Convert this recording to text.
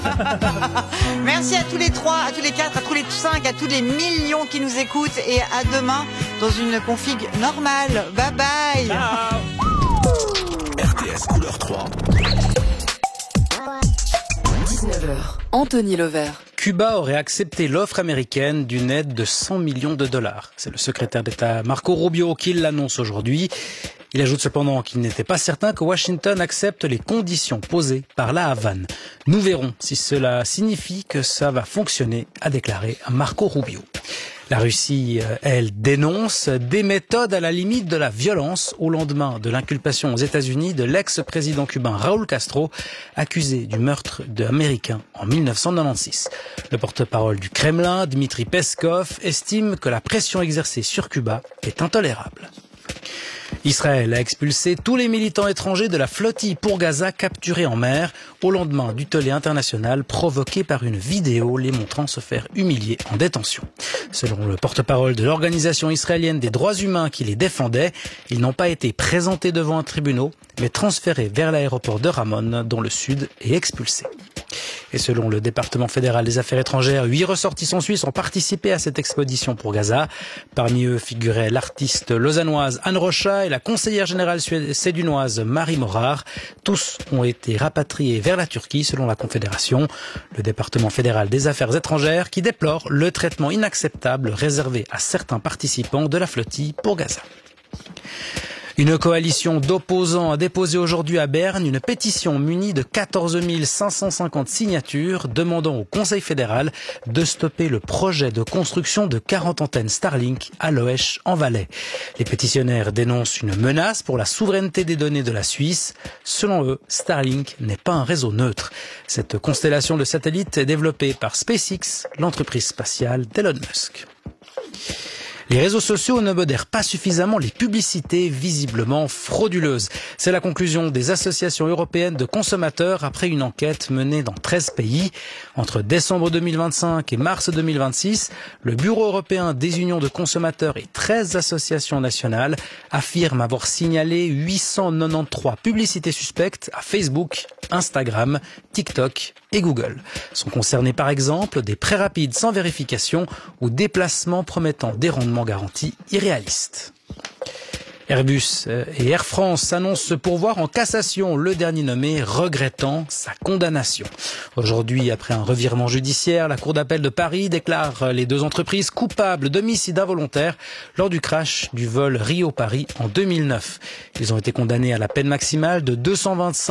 Merci à tous les trois, à tous les quatre, à tous les cinq, à tous les millions qui nous écoutent et à demain dans une config normale. Bye bye. Ciao. RTS couleur 3. 19h, Anthony Levert. Cuba aurait accepté l'offre américaine d'une aide de 100 millions de dollars. C'est le secrétaire d'État Marco Rubio qui l'annonce aujourd'hui. Il ajoute cependant qu'il n'était pas certain que Washington accepte les conditions posées par la Havane. Nous verrons si cela signifie que ça va fonctionner, a déclaré Marco Rubio. La Russie, elle, dénonce des méthodes à la limite de la violence au lendemain de l'inculpation aux États-Unis de l'ex-président cubain Raúl Castro, accusé du meurtre d'Américains en 1996. Le porte-parole du Kremlin, Dmitri Peskov, estime que la pression exercée sur Cuba est intolérable. Israël a expulsé tous les militants étrangers de la flottille pour Gaza capturés en mer au lendemain du tollé international provoqué par une vidéo les montrant se faire humilier en détention. Selon le porte-parole de l'organisation israélienne des droits humains qui les défendait, ils n'ont pas été présentés devant un tribunal, mais transférés vers l'aéroport de Ramon, dont le sud est expulsé. Et selon le département fédéral des affaires étrangères, 8 ressortissants suisses ont participé à cette expédition pour Gaza. Parmi eux figuraient l'artiste lausannoise Anne Rocha et la conseillère générale sédunoise Marie Morard. Tous ont été rapatriés vers la Turquie selon la Confédération. Le département fédéral des affaires étrangères qui déplore le traitement inacceptable réservé à certains participants de la flottille pour Gaza. Une coalition d'opposants a déposé aujourd'hui à Berne une pétition munie de 14 550 signatures demandant au Conseil fédéral de stopper le projet de construction de 40 antennes Starlink à Loesch en Valais. Les pétitionnaires dénoncent une menace pour la souveraineté des données de la Suisse. Selon eux, Starlink n'est pas un réseau neutre. Cette constellation de satellites est développée par SpaceX, l'entreprise spatiale d'Elon Musk. Les réseaux sociaux ne modèrent pas suffisamment les publicités visiblement frauduleuses. C'est la conclusion des associations européennes de consommateurs après une enquête menée dans 13 pays. Entre décembre 2025 et mars 2026, le Bureau européen des unions de consommateurs et 13 associations nationales affirment avoir signalé 893 publicités suspectes à Facebook, Instagram, TikTok et Google. Sont concernés par exemple des prêts rapides sans vérification ou des placements promettant des rendements garantis irréalistes. Airbus et Air France s'annoncent se pourvoir en cassation, le dernier nommé regrettant sa condamnation. Aujourd'hui, après un revirement judiciaire, la Cour d'appel de Paris déclare les deux entreprises coupables d'homicide involontaire lors du crash du vol Rio-Paris en 2009. Ils ont été condamnés à la peine maximale de 225